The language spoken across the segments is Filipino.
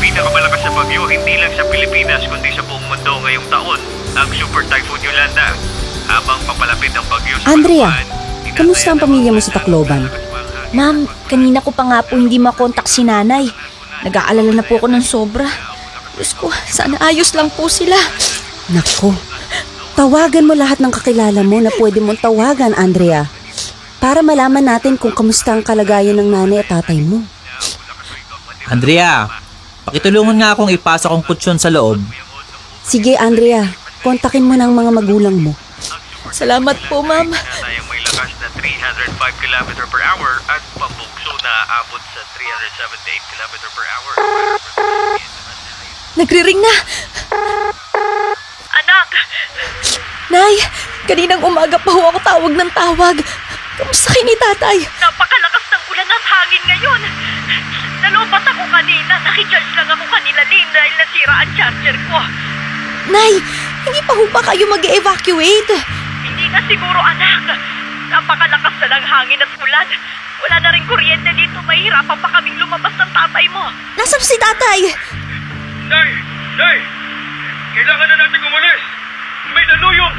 pinakamalakas na bagyo hindi lang sa Pilipinas kundi sa buong mundo ngayong taon, ang Super Typhoon Yolanda. Habang papalapit ang bagyo sa Andrea, Palawan, kamusta ang pamilya mo sa Tacloban? Ma'am, kanina ko pa nga po hindi makontak si nanay. Nag-aalala na po ako ng sobra. Diyos ko, sana ayos lang po sila. Naku, tawagan mo lahat ng kakilala mo na pwede mong tawagan, Andrea. Para malaman natin kung kamusta ang kalagayan ng nanay at tatay mo. Andrea, pakitulungan nga akong ipasa kong kutsyon sa loob. Sige, Andrea, kontakin mo ng mga magulang mo. Salamat po, ma'am. tayong may lakas na 305 km per hour at pambukso na aabot sa 378 km per hour. Nagriring na. Anak, Nay, kaninang umaga pa ho ako tawag ng tawag. Kamusta kayo ni tatay? napakalakas ng ulan at hangin ngayon. Nalobat ako kanina. Nakicharge lang ako kanina din dahil nasira ang charger ko. Nay, hindi pa ho ba kayo mag-evacuate? Hindi na siguro, anak. Napakalakas na ng hangin at ulan. Wala na rin kuryente dito. Mahirapan pa kaming lumabas ng tatay mo. Nasaan si tatay? Nay! Nay! Kailangan na natin umalis! May naluyong!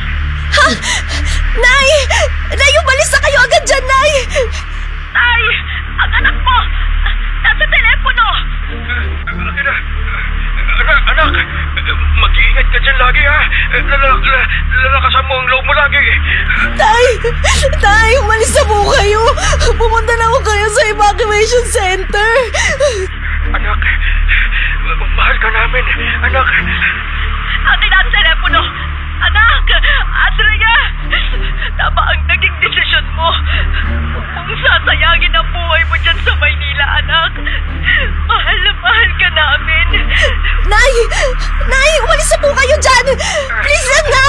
Nay! Nay, umalis na kayo agad dyan, Nay! Tay! Ang anak mo! Nasa telepono! Anak! Mag-iingat ka dyan lagi, ha? Lalakasan mo ang loob mo lagi. Tay! Tay, umalis na po kayo! Pumunta na po kayo sa evacuation center! Anak, mahal ka namin. Anak, Akin na ang telepono! Anak! Andrea! Tama ang naging desisyon mo. Kung sasayangin ang buhay mo dyan sa Maynila, anak. Mahal na mahal ka namin. Nay! Nay, umalis na po kayo dyan! Please lang, Nay!